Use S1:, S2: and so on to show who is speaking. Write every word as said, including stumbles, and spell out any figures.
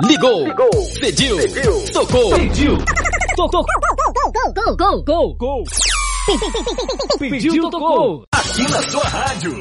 S1: Ligou. Ligou. Pediu. Pediu. Tocou. Pediu. Tocou. Gol. Gol. Gol. Gol. Pediu, tocou.
S2: Aqui na sua rádio.